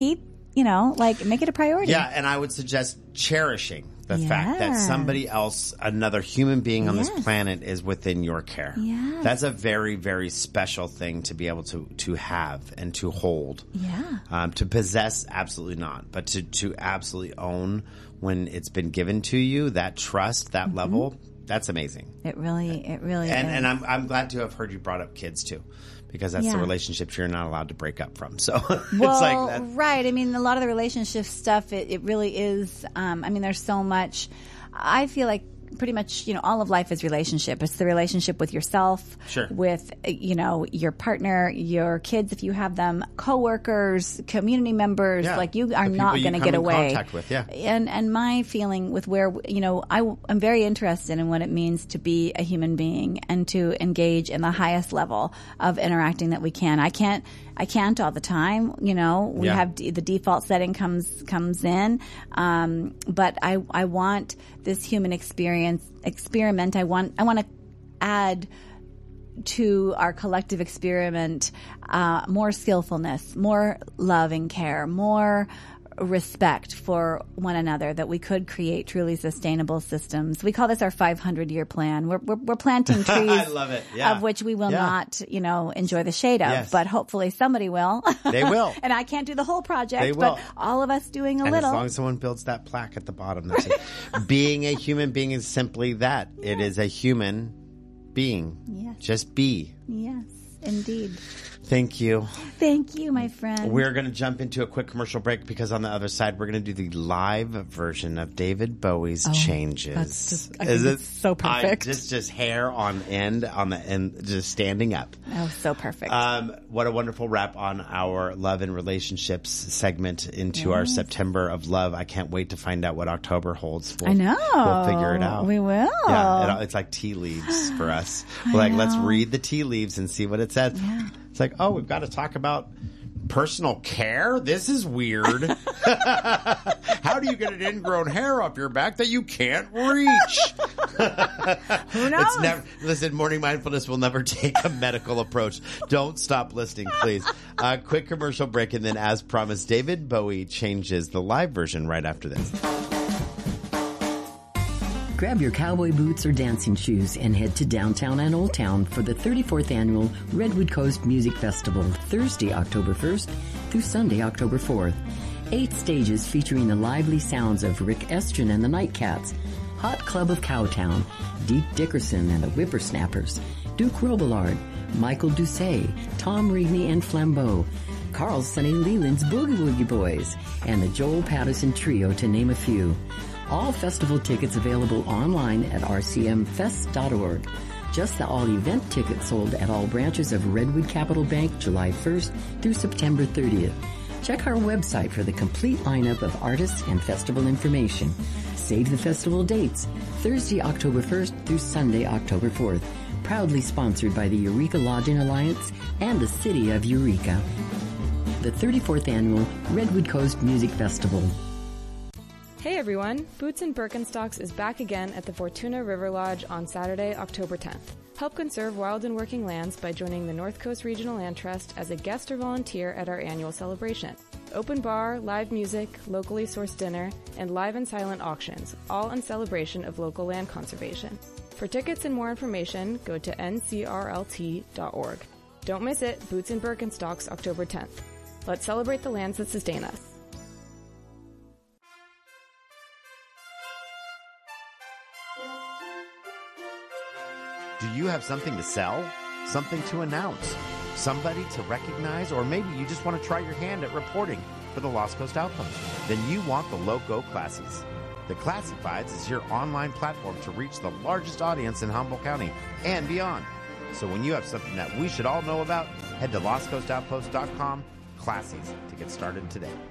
make it a priority. Yeah, and I would suggest cherishing the fact that somebody else, another human being on this planet, is within your care. Yes. That's a very, very special thing to be able to have and to hold. Yeah. To possess, absolutely not. But to absolutely own when it's been given to you, that trust, that level, that's amazing. It really is. And I'm glad to have heard you brought up kids too. Because that's the relationships you're not allowed to break up from. So it's like that. Right. I mean, a lot of the relationship stuff, it really is. There's so much. I feel like pretty much, all of life is relationship. It's the relationship with yourself, with, your partner, your kids, if you have them, coworkers, community members. Like you are not going to get away. Contact with, And my feeling with where, I'm very interested in what it means to be a human being and to engage in the highest level of interacting that we can. I can't all the time, we have the default setting comes in. But I want this human experiment. I want to add to our collective experiment, more skillfulness, more love and care, more respect for one another, that we could create truly sustainable systems. We call this our 500-year plan. We're planting trees I love it. of which we will not, enjoy the shade of, but hopefully somebody will. They will. And I can't do the whole project, they will. But all of us doing a and little. As long as someone builds that plaque at the bottom, that's it. Being a human being is simply that. It is a human being. Yes. Just be. Yes, indeed. Thank you. Thank you, my friend. We're going to jump into a quick commercial break because on the other side, we're going to do the live version of David Bowie's Changes. It's so perfect. Just hair on end, just standing up. Oh, so perfect. What a wonderful wrap on our love and relationships segment into our September of love. I can't wait to find out what October holds. I know. We'll figure it out. We will. Yeah, it's like tea leaves for us. Let's read the tea leaves and see what it says. Yeah. It's like, we've got to talk about personal care? This is weird. How do you get an ingrown hair up your back that you can't reach? Who knows? Listen, Morning Mindfulness will never take a medical approach. Don't stop listening, please. Quick commercial break, and then as promised, David Bowie Changes, the live version right after this. Grab your cowboy boots or dancing shoes and head to downtown and Old Town for the 34th Annual Redwood Coast Music Festival, Thursday, October 1st through Sunday, October 4th. 8 stages featuring the lively sounds of Rick Estrin and the Nightcats, Hot Club of Cowtown, Deke Dickerson and the Whippersnappers, Duke Robillard, Michael Doucet, Tom Rigney and Flambeau, Carl Sonny Leland's Boogie Woogie Boys, and the Joel Patterson Trio, to name a few. All festival tickets available online at rcmfest.org. Just the all-event tickets sold at all branches of Redwood Capital Bank July 1st through September 30th. Check our website for the complete lineup of artists and festival information. Save the festival dates, Thursday, October 1st through Sunday, October 4th. Proudly sponsored by the Eureka Lodging Alliance and the City of Eureka. The 34th Annual Redwood Coast Music Festival. Hey everyone, Boots and Birkenstocks is back again at the Fortuna River Lodge on Saturday, October 10th. Help conserve wild and working lands by joining the North Coast Regional Land Trust as a guest or volunteer at our annual celebration. Open bar, live music, locally sourced dinner, and live and silent auctions, all in celebration of local land conservation. For tickets and more information, go to ncrlt.org. Don't miss it, Boots and Birkenstocks, October 10th. Let's celebrate the lands that sustain us. Do you have something to sell? Something to announce? Somebody to recognize? Or maybe you just want to try your hand at reporting for the Lost Coast Outpost? Then you want the Loco Classies. The Classifieds is your online platform to reach the largest audience in Humboldt County and beyond. So when you have something that we should all know about, head to lostcoastoutpost.com/Classies to get started today.